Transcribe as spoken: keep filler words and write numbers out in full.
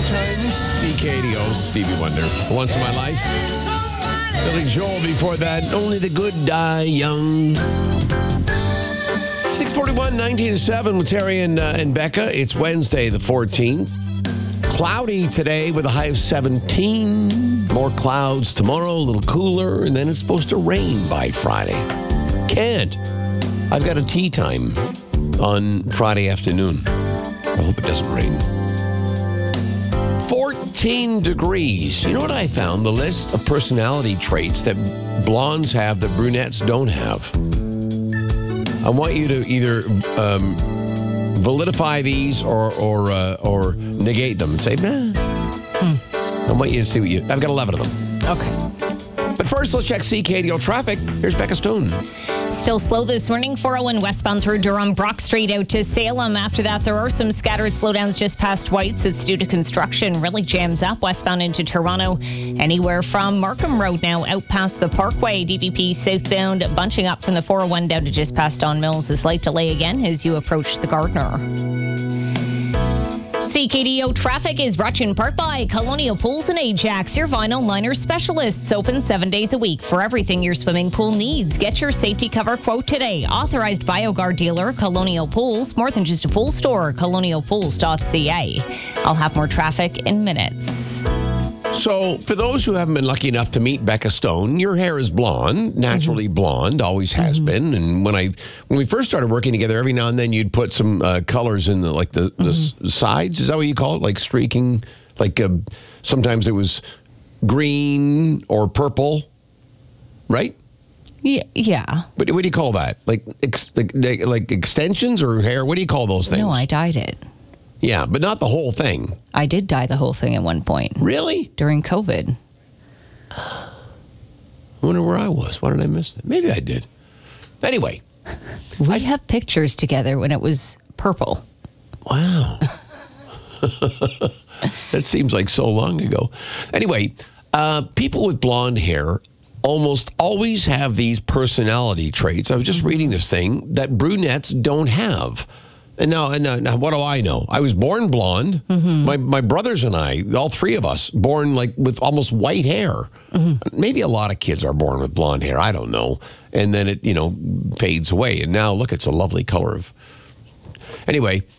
times. C K D O, Stevie Wonder. Once in My Life. Billy Joel before that. Only the Good Die Young. six forty-one, nineteen to seven with Terry and, uh, and Becca. It's Wednesday, the fourteenth. Cloudy today with a high of seventeen. More clouds tomorrow, a little cooler, and then it's supposed to rain by Friday. Can't. I've got a tea time on Friday afternoon. I hope it doesn't rain. fourteen degrees. You know what I found? The list of personality traits that blondes have that brunettes don't have. I want you to either um, validify these or or uh, or negate them and say, nah. Hmm. I want you to see what you... I've got eleven of them. Okay. But first, let's check C K D O traffic. Here's Becca Stone. Still slow this morning. four oh one westbound through Durham, Brock Street out to Salem. After that, there are some scattered slowdowns just past Whites. It's due to construction. Really jams up westbound into Toronto. Anywhere from Markham Road now out past the Parkway. D V P southbound bunching up from the four oh one down to just past Don Mills. A slight delay again as you approach the Gardner. C K D O traffic is brought to you in part by Colonial Pools and Ajax, your vinyl liner specialists. Open seven days a week for everything your swimming pool needs. Get your safety cover quote today. Authorized BioGuard dealer, Colonial Pools. More than just a pool store, colonial pools dot c a. I'll have more traffic in minutes. So, for those who haven't been lucky enough to meet Becca Stone, your hair is blonde, naturally mm-hmm. blonde, always has mm-hmm. been. And when I, when we first started working together, every now and then you'd put some uh, colors in the like the, the mm-hmm. s- sides. Is that what you call it? Like streaking. Like uh, sometimes it was green or purple, right? Yeah. Yeah. But what do you call that? Like ex- like, like extensions or hair? What do you call those things? No, I dyed it. Yeah, but not the whole thing. I did dye the whole thing at one point. Really? During COVID. I wonder where I was. Why did I miss that? Maybe I did. Anyway. We I have pictures together when it was purple. Wow. That seems like so long ago. Anyway, uh, people with blonde hair almost always have these personality traits. I was just reading this thing that brunettes don't have. And now, and now, now, what do I know? I was born blonde. Mm-hmm. My my brothers and I, all three of us, born like with almost white hair. Mm-hmm. Maybe a lot of kids are born with blonde hair. I don't know. And then it, you know, fades away. And now, look, it's a lovely color of... Anyway,